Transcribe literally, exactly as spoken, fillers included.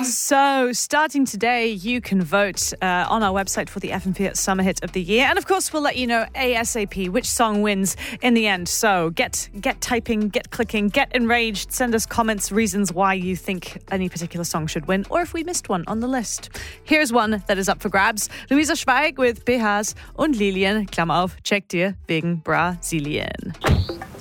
So, starting today, you can vote uh, on our website for the F M four Summer Hit of the Year. And of course, we'll let you know ASAP which song wins in the end. So, get get typing, get clicking, get enraged. Send us comments, reasons why you think any particular song should win, or if we missed one on the list. Here's one that is up for grabs. Luisa Schweig with B Hs und Lilien, Klammer auf, check dir wegen Brasilien.